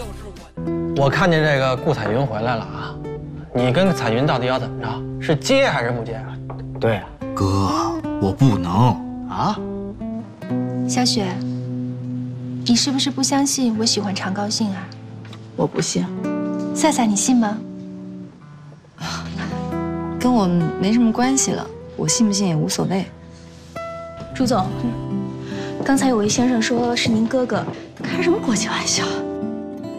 我看见这个顾彩云回来了啊，你跟彩云到底要怎么着？是接还是不接啊？ 对啊， 哥，我不能啊！ 小雪，你是不是不相信我喜欢常高兴啊？ 我不信， 赛赛，你信吗？ 跟我没什么关系了，我信不信也无所谓。 朱总，刚才有位先生说是您哥哥，开什么国际玩笑？